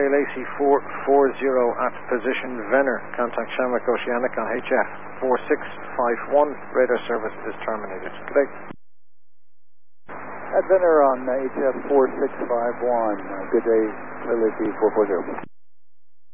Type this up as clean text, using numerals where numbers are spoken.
Lacey 440 at position Venner. Contact Shamrock Oceanic on HF 4651. Radar service is terminated. Good day. At Venner on HF 4651. Good day, Lacey 440.